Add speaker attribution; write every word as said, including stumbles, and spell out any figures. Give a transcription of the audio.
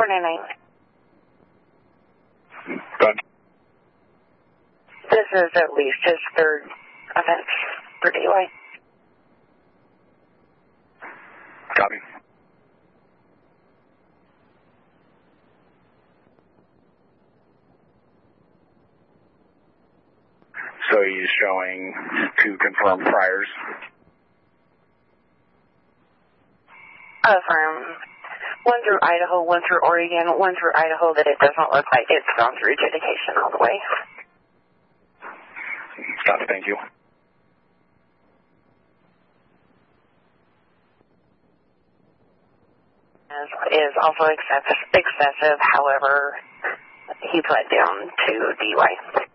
Speaker 1: four nine nine.
Speaker 2: Done.
Speaker 1: This is at least his third offense for D U I.
Speaker 2: Copy. So he's showing two confirmed priors.
Speaker 1: Affirm. One through Idaho, one through Oregon, one through Idaho that it doesn't look like it's gone through adjudication all the way.
Speaker 2: Copy, thank you.
Speaker 1: Is also excessive, excessive, however, he pled down to D U I.